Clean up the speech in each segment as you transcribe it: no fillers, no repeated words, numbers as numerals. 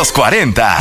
Los 40.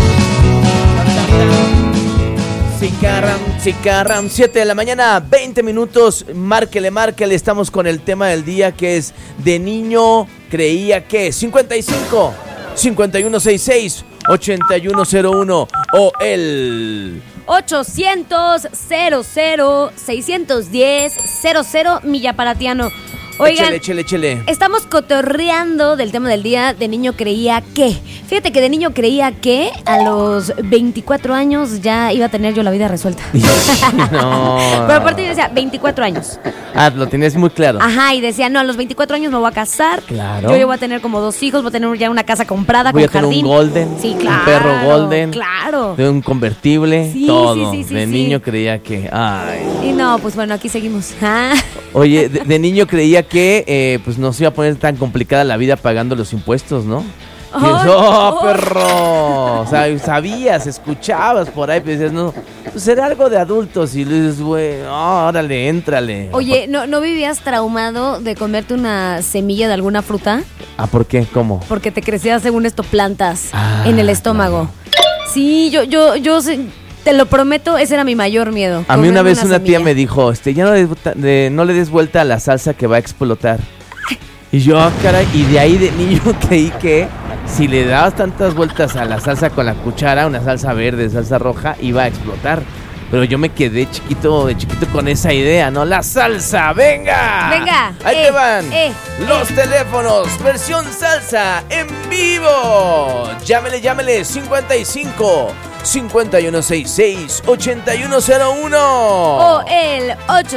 Cicarram, 7 de la mañana, 20 minutos. Márquele, estamos con el tema del día, que es de niño creía que 55 5166 8101 o el 800-00-610-00 Millaparatiano. Oigan, échele. Estamos cotorreando del tema del día de niño creía que. Fíjate que de niño creía que a los 24 años ya iba a tener yo la vida resuelta. No. Pero aparte yo decía, 24 años. Ah, lo tenías muy claro. Y decía, no, a los 24 años me voy a casar. Claro. Yo ya voy a tener como 2 hijos, voy a tener ya una casa comprada voy con jardín. Voy a tener un golden. Sí, claro. Un perro golden. Claro. De un convertible. Sí, todo. sí, de niño creía que. Ay. Y no, pues bueno, aquí seguimos. Oye, de niño creía que pues no se iba a poner tan complicada la vida pagando los impuestos, ¿no? Perro! O sea, sabías, escuchabas por ahí, pero decías, no, pues era algo de adultos. Y le dices, güey, órale, éntrale. Oye, ¿no vivías traumado de comerte una semilla de alguna fruta? ¿Por qué? ¿Cómo? Porque te crecían, según esto, plantas en el estómago. Claro. Sí, yo te lo prometo, ese era mi mayor miedo. A mí una vez una tía me dijo, ya no le des vuelta a la salsa que va a explotar. Y yo, caray, y de ahí de niño creí que si le dabas tantas vueltas a la salsa con la cuchara, una salsa verde, salsa roja, iba a explotar. Pero yo me quedé de chiquito con esa idea, ¿no? ¡La salsa! ¡Venga! ¡Venga! Ahí te van los teléfonos, versión salsa, en vivo. Llámele, 55 5166 8101 o el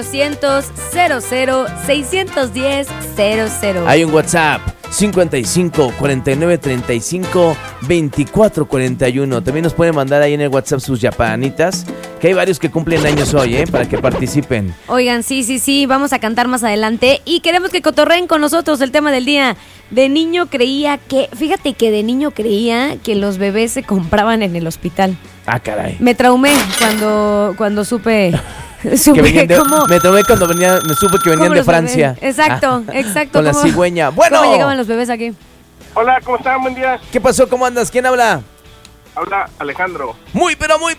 800-00-610-00. Hay un WhatsApp 55 49 35 24 41. También nos pueden mandar ahí en el WhatsApp sus yapanitas, que hay varios que cumplen años hoy, para que participen. Oigan, sí, vamos a cantar más adelante y queremos que cotorreen con nosotros el tema del día. De niño creía que, fíjate que de niño creía que los bebés se compraban en el hospital. Caray. Me traumé cuando supe cómo. Me traumé cuando me supe que venían de Francia. Bebés. Exacto. Con la cigüeña. Bueno. ¿Cómo llegaban los bebés aquí? Hola, ¿cómo están? Buen día. ¿Qué pasó? ¿Cómo andas? ¿Quién habla? Habla Alejandro. Muy buenos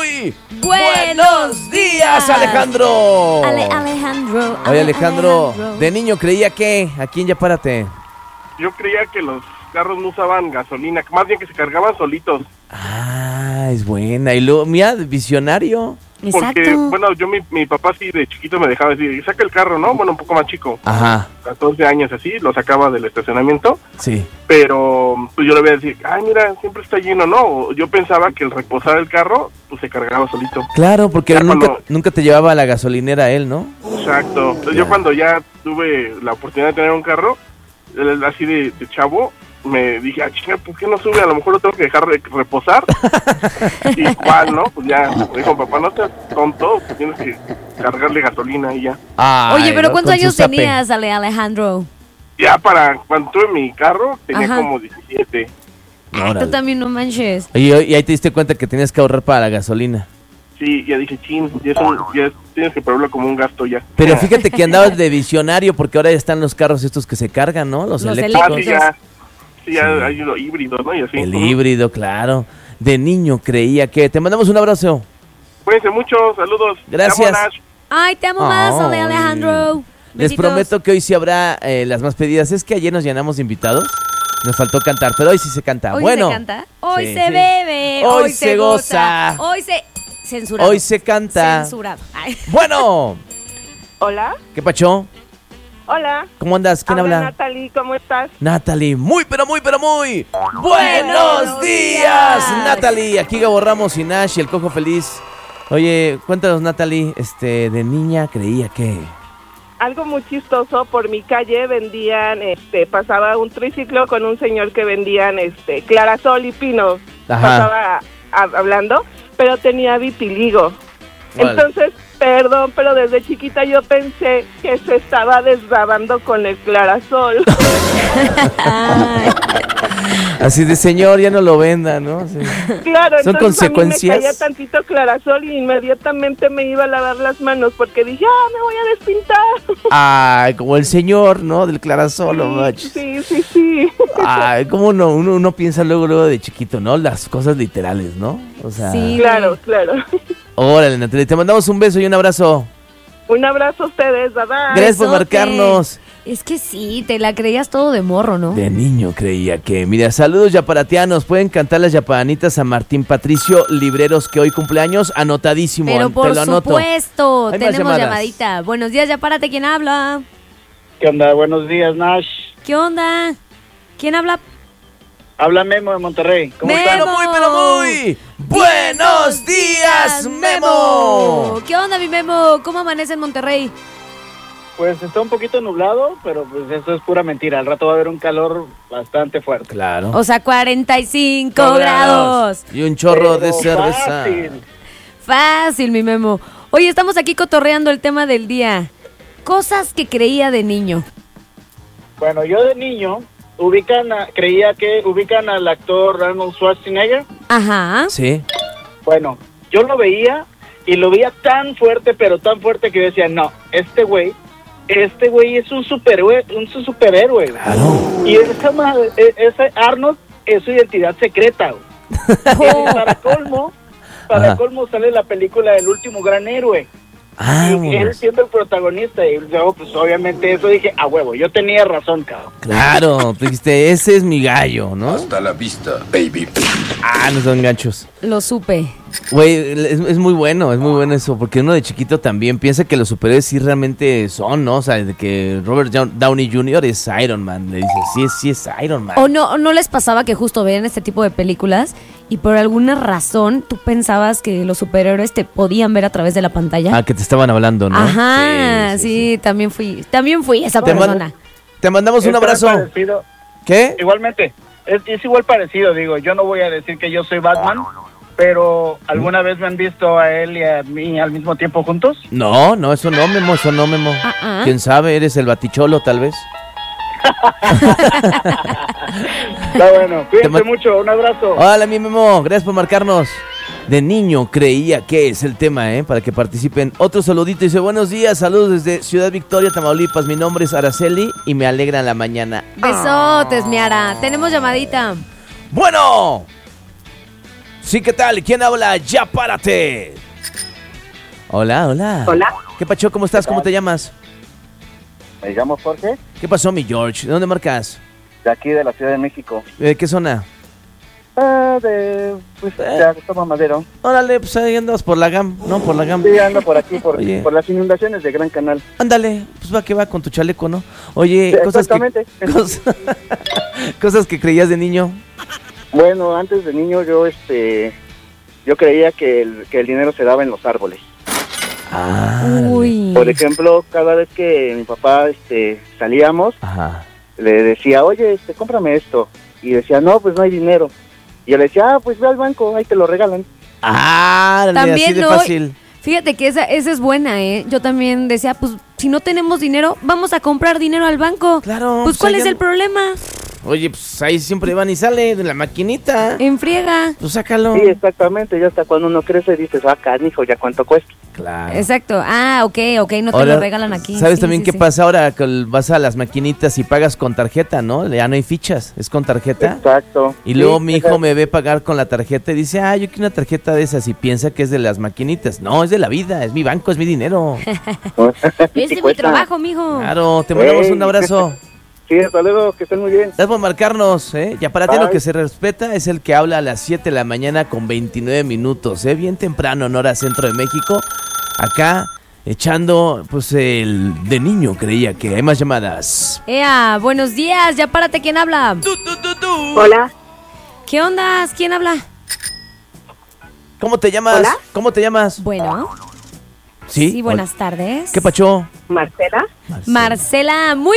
días, días, Alejandro. Alejandro. Oye, Alejandro, de niño creía que, aquí en Yapárate. Yo creía que los carros no usaban gasolina, más bien que se cargaban solitos. Es buena. Y luego, mira, visionario. Porque, exacto. Bueno, mi papá sí de chiquito me dejaba decir, saca el carro, ¿no? Bueno, un poco más chico. 14 años así, lo sacaba del estacionamiento. Sí. Pero pues yo le voy a decir, mira, siempre está lleno, ¿no? Yo pensaba que el reposar el carro, pues se cargaba solito. Claro, porque nunca te llevaba a la gasolinera él, ¿no? Exacto. Entonces yo cuando ya tuve la oportunidad de tener un carro, así de chavo, me dije, chinga, ¿por qué no sube? A lo mejor lo tengo que dejar reposar. Y cuál, ¿no? Pues ya, me dijo, papá, no seas tonto, pues tienes que cargarle gasolina y ya. Oye, pero ¿cuántos años tenías, Alejandro? Ya para cuando tuve mi carro, tenía como 17. Tú también, no manches. Y ahí te diste cuenta que tenías que ahorrar para la gasolina. Sí, ya dije, ya tienes que probarlo como un gasto ya. Pero fíjate que andabas de visionario, porque ahora ya están los carros estos que se cargan, ¿no? Los eléctricos. Sí, ya hay lo híbrido, ¿no? Y así. El híbrido, claro. De niño creía que... Te mandamos un abrazo. Cuídense mucho, saludos. Gracias. Te amo más, Alejandro. Les prometo que hoy sí habrá las más pedidas. Es que ayer nos llenamos de invitados. Nos faltó cantar, pero hoy sí se canta. Hoy bueno, se canta. Hoy se bebe. Hoy se goza. Hoy se... Censurado. Hoy se canta. Censurado. Bueno. Hola. ¿Qué pacho? Hola. ¿Cómo andas? ¿Quién habla? Natalie, ¿cómo estás? Natalie, muy buenos días, Natalie. Aquí Gabo Ramos y Nash y el Cojo Feliz. Oye, cuéntanos, Natalie, de niña creía que... Algo muy chistoso, por mi calle vendían, pasaba un triciclo con un señor que vendían, clarasol y pino. Ajá. Pasaba hablando, pero tenía vitiligo. Vale. Entonces, Perdón, pero desde chiquita yo pensé que se estaba desbabando con el clarasol. Así de señor, ya no lo venda, ¿no? Sí. Claro, Son entonces consecuencias. a mí me caía tantito clarasol y inmediatamente me iba a lavar las manos porque dije, me voy a despintar. Ay, como el señor, ¿no? Del clarasol, no manches. Sí. Ay, como uno piensa luego de chiquito, ¿no? Las cosas literales, ¿no? O sea, Sí. Claro. órale, Natalia, te mandamos un beso y un abrazo. Un abrazo a ustedes, bye bye. Gracias por Besote. marcarnos. Es que sí, te la creías todo de morro, ¿no? De niño creía que. Mira, saludos yaparatianos. Pueden cantar las yapanitas a Martín Patricio Libreros, que hoy cumpleaños. Anotadísimo. Pero te por lo anoto. supuesto, Hay más tenemos llamadas. llamadita. Buenos días, ya párate, ¿quién habla? ¿Qué onda? Buenos días, Nash. ¿Qué onda? ¿Quién habla? Habla Memo de Monterrey. ¿Cómo Memo. están? Pero muy. ¡Buenos días, Memo! ¿Qué onda, mi Memo? ¿Cómo amanece en Monterrey? Pues está un poquito nublado, pero pues eso es pura mentira. Al rato va a haber un calor bastante fuerte. Claro. O sea, 45 grados. Y un chorro de Pero cerveza. fácil. Fácil, mi Memo. Oye, estamos aquí cotorreando el tema del día. Cosas que creía de niño. Bueno, yo de niño creía que ubican al actor Arnold Schwarzenegger. Ajá. Sí. Bueno, yo lo veía y lo veía tan fuerte, pero tan fuerte que yo decía, no, este güey es un superhéroe, güey. Claro. Y ese Arnold es su identidad secreta, güey. Y para Ajá. colmo sale la película El último gran héroe. Ah, Y él siendo el protagonista. Y luego, pues obviamente eso dije, a huevo, yo tenía razón, cabrón. claro. Tú dijiste, ese es mi gallo, ¿no? Hasta la vista, baby. Ah, no son ganchos. Lo supe. Güey, es muy bueno eso, porque uno de chiquito también piensa que los superhéroes sí realmente son, ¿no? O sea, de que Robert Downey Jr. es Iron Man, le dices, sí es Iron Man. ¿O no les pasaba que justo veían este tipo de películas y por alguna razón tú pensabas que los superhéroes te podían ver a través de la pantalla? Ah, que te estaban hablando, ¿no? Ajá, sí, también fui esa Te persona. Te mandamos un Es abrazo. parecido. ¿Qué? Igualmente, es igual parecido, digo, yo no voy a decir que yo soy Batman, pero ¿alguna vez me han visto a él y a mí al mismo tiempo juntos? No, eso no, Memo. Ah. ¿Quién sabe? Eres el baticholo, tal vez. Está bueno, Te cuídense mucho, un abrazo. Hola, mi Memo. Gracias por marcarnos. De niño creía que es el tema, para que participen. Otro saludito. Dice, buenos días, saludos desde Ciudad Victoria, Tamaulipas. Mi nombre es Araceli y me alegra la mañana. Besotes, Miara. Tenemos llamadita. Bueno. Sí, ¿qué tal? ¿Quién habla? Ya párate. Hola. Hola. ¿Qué pacho? ¿Cómo estás? ¿Cómo te llamas? Me llamo Jorge, ¿Qué pasó, mi George? ¿De dónde marcas? de aquí de la Ciudad de México. ¿De qué zona? De Agustavo Madero. Órale, pues ahí andas por la GAM, ¿no? Por la GAM. Sí, ando por aquí, Oye. por las inundaciones de Gran Canal. Ándale, pues va que va con tu chaleco, ¿no? Oye, Sí, cosas que, exactamente. cosas que creías de niño. Bueno, antes de niño yo creía que el dinero se daba en los árboles. Uy. Por ejemplo, cada vez que mi papá salíamos, Ajá. le decía, oye, cómprame esto. Y decía, no, pues no hay dinero. Y yo le decía, pues ve al banco, ahí te lo regalan. También así de no. fácil. Fíjate que esa es buena, ¿eh? Yo también decía, pues, si no tenemos dinero, vamos a comprar dinero al banco. Claro. Pues, ¿cuál ahí es el problema? Oye, pues ahí siempre van y sale de la maquinita. En friega. Pues sácalo. Sí, exactamente, ya hasta cuando uno crece dices, canijo, ¿ya cuánto cuesta? Claro. Exacto. Ah, ok, no te Ahora, lo regalan aquí. ¿Sabes Sí, también sí, qué sí. pasa ahora? Que vas a las maquinitas y pagas con tarjeta, ¿no? Ya no hay fichas, es con tarjeta. Exacto. Y luego Sí, mi hijo me ve pagar con la tarjeta y dice, yo quiero una tarjeta de esas y piensa que es de las maquinitas. No, es de la vida, es mi banco, es mi dinero. Es de mi cuesta. trabajo, mijo. Claro, te mandamos un abrazo. Sí, hasta luego, que estén muy bien. Gracias por marcarnos, Ya para ti lo Bye. que se respeta es el que habla a las 7 de la mañana con 29 minutos, Bien temprano en hora centro de México. Acá echando, pues, el de niño creía que hay más llamadas. Ea, buenos días, ya párate, ¿quién habla? Hola. ¿Qué onda? ¿Quién habla? ¿Cómo te llamas? Hola. ¿Cómo te llamas? Bueno, Sí. sí, buenas tardes. ¿Qué pacho? Marcela. Marcela, muy.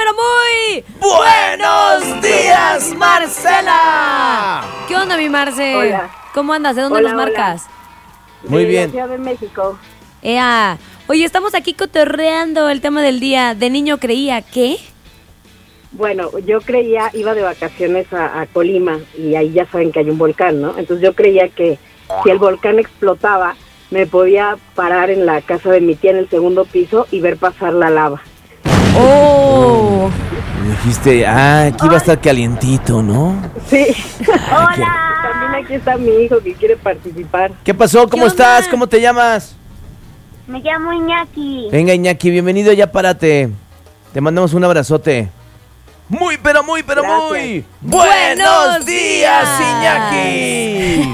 ¡Buenos días, Marcela! ¿Qué onda, mi Marce? Hola. ¿Cómo andas? ¿De dónde Hola, nos marcas? Muy de bien. La Ciudad de México. ¡Ea! Oye, estamos aquí cotorreando el tema del día. De niño creía que... Bueno, yo creía, iba de vacaciones a Colima y ahí ya saben que hay un volcán, ¿no? Entonces yo creía que si el volcán explotaba, me podía parar en la casa de mi tía en el segundo piso y ver pasar la lava. ¡Oh! Y dijiste, aquí va a estar calientito, ¿no? Sí. ¡Hola! También aquí está mi hijo que quiere participar. ¿Qué pasó? ¿Cómo ¿Qué estás? onda? ¿Cómo te llamas? Me llamo Iñaki. Venga, Iñaki, bienvenido, ya párate. Te mandamos un abrazote. Muy, pero muy, pero Gracias. muy. ¡Buenos días, días! Iñaki!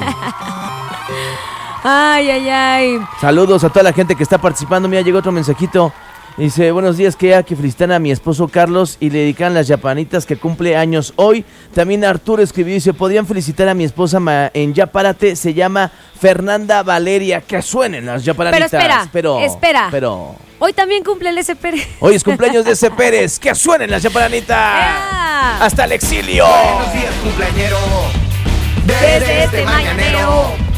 ¡Ay, ay, ay! Saludos a toda la gente que está participando. Mira, llegó otro mensajito. Dice, buenos días, que felicitan a mi esposo Carlos y le dedican las yapanitas que cumple años hoy. También Arturo escribió, dice, podrían felicitar a mi esposa en Ya Párate, se llama Fernanda Valeria. Que suenen las yapanitas. Espera. Pero Hoy también cumple el S. Pérez. hoy es cumpleaños de ese Pérez. Que suenen las yapanitas. ¡Ea! Hasta el exilio. Buenos días, cumpleañero. Desde este mañanero.